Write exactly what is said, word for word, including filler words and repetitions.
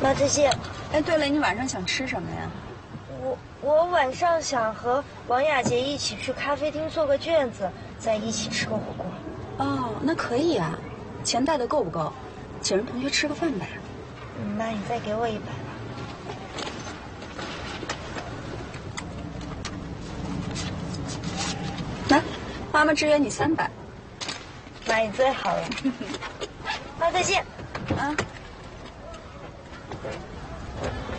妈再见。 哎，对了，你晚上想吃什么呀？ 我我晚上想和王雅洁一起去咖啡厅做个卷子，再一起吃个火锅。 哦，那可以啊。钱带的够不够？请人同学吃个饭呗。 嗯，妈，你再给我一百吧。 来，妈妈支援你三百。 妈，你最好了。妈，再见。 啊。